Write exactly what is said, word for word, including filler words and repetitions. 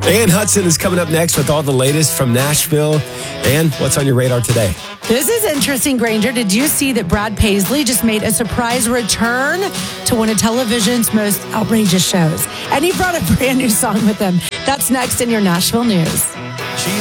Ann Hudson is coming up next with all the latest from Nashville. And what's on your radar today? This is interesting, Granger. Did you see that Brad Paisley just made a surprise return to one of television's most outrageous shows? And he brought a brand new song with him. That's next in your Nashville News.